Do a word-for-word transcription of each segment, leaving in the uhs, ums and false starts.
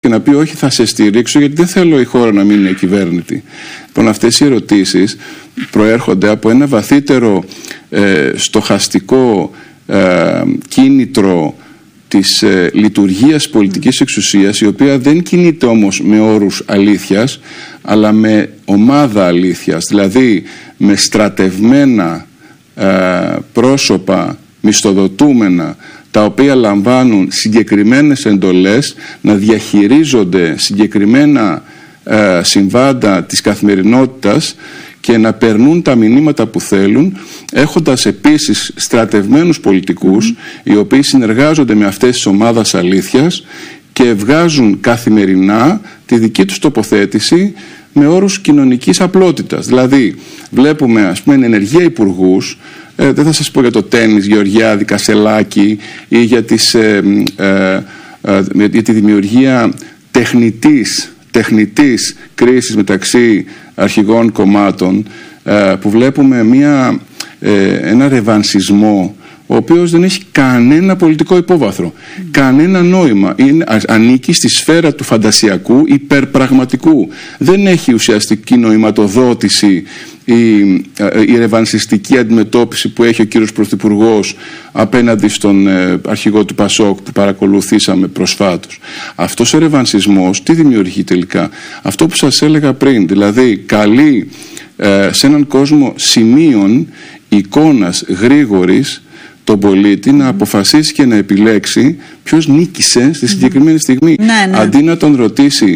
και να πει όχι, θα σε στηρίξω γιατί δεν θέλω η χώρα να μείνει ακυβέρνητη. Λοιπόν, αυτές οι ερωτήσεις προέρχονται από ένα βαθύτερο ε, στοχαστικό ε, κίνητρο της ε, λειτουργίας πολιτικής εξουσίας, η οποία δεν κινείται όμως με όρους αλήθειας, αλλά με ομάδα αλήθειας, δηλαδή με στρατευμένα ε, πρόσωπα μισθοδοτούμενα, τα οποία λαμβάνουν συγκεκριμένες εντολές να διαχειρίζονται συγκεκριμένα ε, συμβάντα της καθημερινότητας και να περνούν τα μηνύματα που θέλουν, έχοντας επίσης στρατευμένους πολιτικούς, mm. οι οποίοι συνεργάζονται με αυτές τις ομάδες αλήθειας και βγάζουν καθημερινά τη δική τους τοποθέτηση με όρους κοινωνικής απλότητας. Δηλαδή βλέπουμε, ας πούμε, ενεργεία υπουργούς, ε, δεν θα σας πω για το τένις, Γεωργιάδη, Κασελάκη, ή για, τις, ε, ε, ε, για τη δημιουργία τεχνητής, τεχνητής κρίσης μεταξύ αρχηγών κομμάτων, ε, που βλέπουμε μια, ε, ένα ρεβανσισμό ο οποίος δεν έχει κανένα πολιτικό υπόβαθρο, mm. κανένα νόημα. Είναι, ανήκει στη σφαίρα του φαντασιακού υπερπραγματικού. Δεν έχει ουσιαστική νοηματοδότηση η, η ρεβανσιστική αντιμετώπιση που έχει ο κύριος Πρωθυπουργός απέναντι στον ε, αρχηγό του Πασόκ που παρακολουθήσαμε προσφάτως. Αυτός ο ρεβανσισμός τι δημιουργεί τελικά? Αυτό που σας έλεγα πριν, δηλαδή καλεί ε, σε έναν κόσμο σημείων, εικόνας γρήγορης, τον πολίτη να αποφασίσει και να επιλέξει ποιος νίκησε στη συγκεκριμένη στιγμή. Ναι, ναι. Αντί να τον ρωτήσει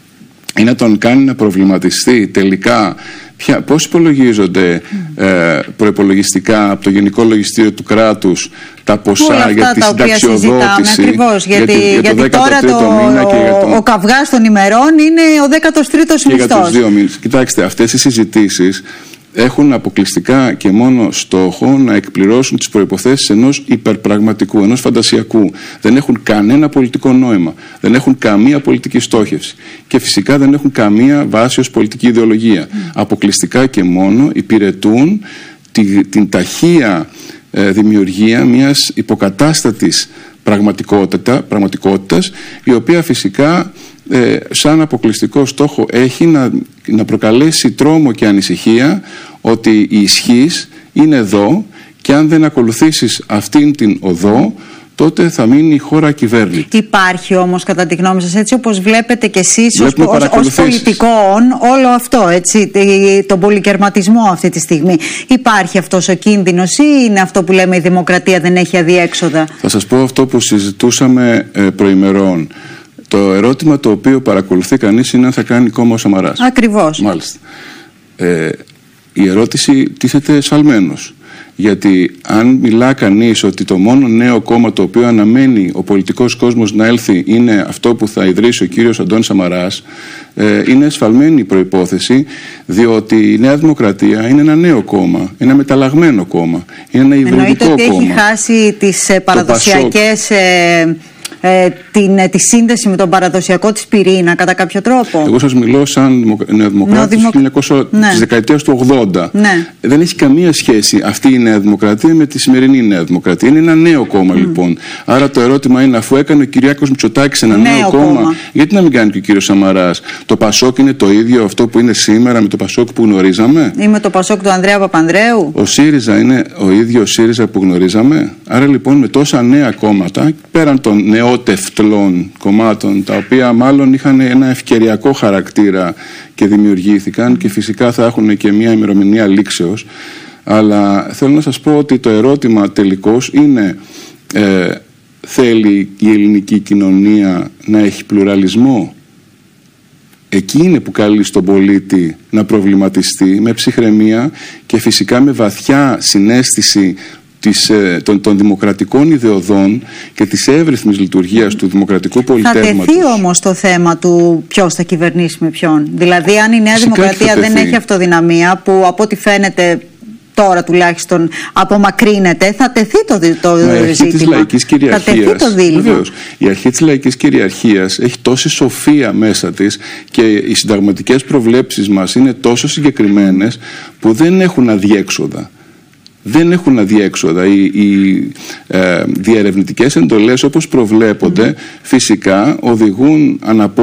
ή να τον κάνει να προβληματιστεί τελικά ποια, πώς υπολογίζονται ε, προϋπολογιστικά από το Γενικό Λογιστήριο του κράτους τα ποσά για τη συνταξιοδότηση. Ακριβώς, γιατί, για, για γιατί το τώρα το, μήνα και για τον... ο καυγάς των ημερών είναι ο δέκατος τρίτος μισθός. Και για τους δύο μήνες. Κοιτάξτε, αυτές οι συζητήσεις έχουν αποκλειστικά και μόνο στόχο να εκπληρώσουν τις προϋποθέσεις ενός υπερπραγματικού, ενός φαντασιακού. Δεν έχουν κανένα πολιτικό νόημα, δεν έχουν καμία πολιτική στόχευση και φυσικά δεν έχουν καμία βάση ως πολιτική ιδεολογία. Mm. Αποκλειστικά και μόνο υπηρετούν τη, την ταχεία ε, δημιουργία μιας υποκατάστατης πραγματικότητα, πραγματικότητας, η οποία φυσικά ε, σαν αποκλειστικό στόχο έχει να, να προκαλέσει τρόμο και ανησυχία ότι η ισχύς είναι εδώ και αν δεν ακολουθήσεις αυτήν την οδό, τότε θα μείνει η χώρα ακυβέρνητη. Υπάρχει όμως, κατά τη γνώμη σας, έτσι όπως βλέπετε και εσείς ως, ως, ως πολιτικών, όλο αυτό, έτσι, τον πολυκερματισμό αυτή τη στιγμή, υπάρχει αυτός ο κίνδυνος ή είναι αυτό που λέμε η δημοκρατία δεν έχει αδιέξοδα? Θα σας πω αυτό που συζητούσαμε ε, προημερών. Το ερώτημα το οποίο παρακολουθεί κανείς είναι αν θα κάνει κόμμα ο Σαμαράς. Ακριβώς. Μάλιστα. Ε, η ερώτηση τίθεται σφαλμένος. Γιατί αν μιλά κανείς ότι το μόνο νέο κόμμα το οποίο αναμένει ο πολιτικός κόσμος να έλθει είναι αυτό που θα ιδρύσει ο κύριος Αντώνης Σαμαράς, ε, είναι σφαλμένη η προϋπόθεση, διότι η Νέα Δημοκρατία είναι ένα νέο κόμμα, ένα μεταλλαγμένο κόμμα, είναι ένα υβριδικό κόμμα. Εννοείται ότι έχει χάσει τις ε, παραδοσιακές... Ε, την, τη σύνδεση με τον παραδοσιακό της πυρήνα κατά κάποιο τρόπο. Εγώ σας μιλώ σαν νεοδημοκράτης δημοκ... ναι. της δεκαετίας του ογδόντα. Ναι. Δεν έχει καμία σχέση αυτή η Νέα Δημοκρατία με τη σημερινή Νέα Δημοκρατία. Είναι ένα νέο κόμμα mm. λοιπόν. Άρα το ερώτημα είναι, αφού έκανε ο Κυριάκος Μητσοτάκης ένα νέο, νέο κόμμα, κόμμα, γιατί να μην κάνει και ο κύριος Σαμαράς? Το Πασόκ είναι το ίδιο αυτό που είναι σήμερα με το Πασόκ που γνωρίζαμε? Ή με το Πασόκ του Ανδρέα Παπανδρέου? Ο ΣΥΡΙΖΑ είναι ο ίδιος ΣΥΡΙΖΑ που γνωρίζαμε? Άρα λοιπόν με τόσα νέα κόμματα, πέραν των νεότευτλων κομμάτων, τα οποία μάλλον είχαν ένα ευκαιριακό χαρακτήρα και δημιουργήθηκαν και φυσικά θα έχουν και μια ημερομηνία λήξεως, αλλά θέλω να σας πω ότι το ερώτημα τελικώς είναι, ε, θέλει η ελληνική κοινωνία να έχει πλουραλισμό? Εκεί είναι που καλεί στον πολίτη να προβληματιστεί με ψυχραιμία και φυσικά με βαθιά συναίσθηση Της, των, των δημοκρατικών ιδεωδών και της εύρυθμης λειτουργίας του δημοκρατικού πολιτεύματος. Θα τεθεί όμως το θέμα του ποιος θα κυβερνήσει με ποιον. Δηλαδή, αν η Νέα Φυσικά Δημοκρατία δεν έχει αυτοδυναμία, που από ό,τι φαίνεται τώρα τουλάχιστον απομακρύνεται, θα τεθεί το, το η αρχή ζήτημα. Της λαϊκής κυριαρχίας, θα τεθεί το δίλημα. Βεβαίως, η αρχή της λαϊκής κυριαρχίας έχει τόση σοφία μέσα της και οι συνταγματικές προβλέψεις μας είναι τόσο συγκεκριμένες που δεν έχουν αδιέξοδα. Δεν έχουν αδιέξοδα. Οι, οι ε, διερευνητικές εντολές όπως προβλέπονται mm-hmm. φυσικά οδηγούν αναπό